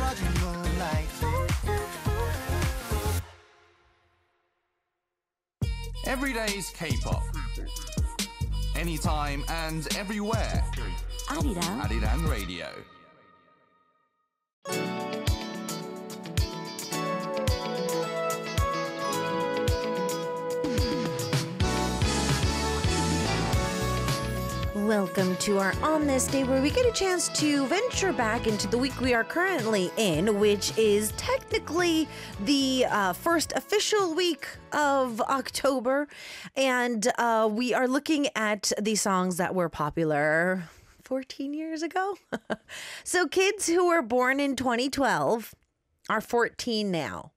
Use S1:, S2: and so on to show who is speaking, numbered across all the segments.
S1: 터진 moonlight.
S2: Every day's K-pop. Anytime and everywhere. Arirang Radio.
S3: Welcome to our On This Day, where we get a chance to venture back into the week we are currently in, which is technically the first official week of October. And we are looking at the songs that were popular 14 years ago. So kids who were born in 2012 are 14 now.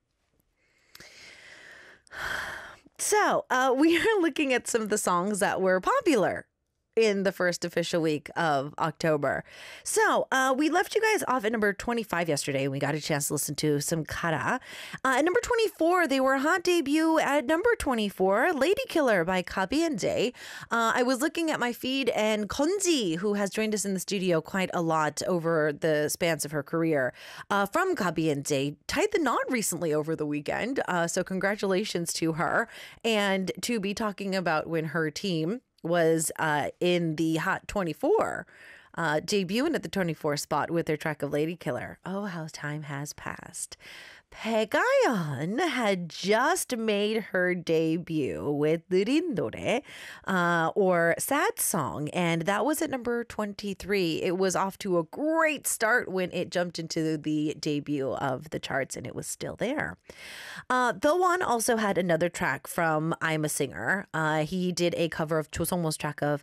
S3: So we are looking at some of the songs that were popular in the first official week of October. So we left you guys off at number 25 yesterday, and we got a chance to listen to some Kara. At number 24, they were a hot debut. At number 24, Lady Killer by Kabienje. I was looking at my feed, and Konji, who has joined us in the studio quite a lot over the spans of her career, from Kabienje, tied the knot recently over the weekend. So congratulations to her. And to be talking about when her team was in the Hot 24, debuting at the 24 spot with their track of Lady Killer. Oh, how time has passed. Baekhyun had just made her debut with 느린 노래, or Sad Song, and that was at number 23. It was off to a great start when it jumped into the debut of the charts, and it was still there. The One also had another track from I'm a Singer. He did a cover of Cho Sung-mo's track of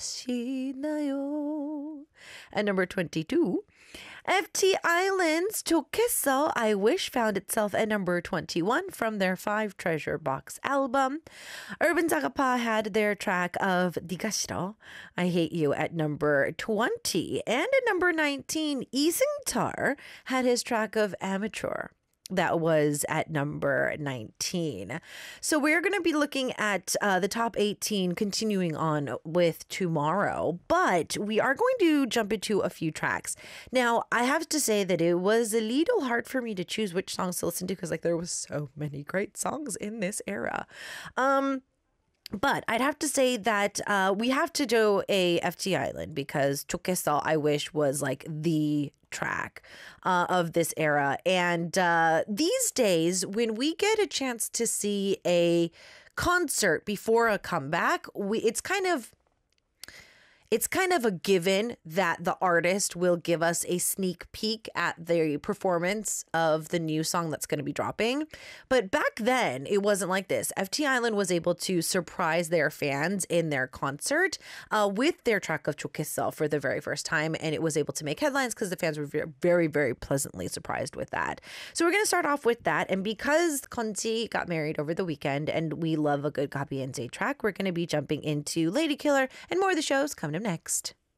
S3: 아시나요? At number 22. FT Island's 좋겠어 I Wish found itself at number 21 from their 5 Treasure Box album. Urban Zakapa had their track of 네가 싫어 I Hate You at number 20. And at number 19, Lee Seung-tar had his track of Amateur. That was at number 19. So we're going to be looking at the top 18, continuing on with tomorrow. But we are going to jump into a few tracks. Now, I have to say that it was a little hard for me to choose which songs to listen to because there was so many great songs in this era. But I'd have to say that we have to do a FT Island because 좋겠어 I Wish was like the track of this era. And these days, when we get a chance to see a concert before a comeback, it's kind of a given that the artist will give us a sneak peek at the performance of the new song that's going to be dropping. But back then, it wasn't like this. FT Island was able to surprise their fans in their concert with their track of 좋겠어 for the very first time. And it was able to make headlines because the fans were very, very pleasantly surprised with that. So we're going to start off with that. And because Konji got married over the weekend and we love a good Kabienje track, we're going to be jumping into Lady Killer and more of the shows coming up next.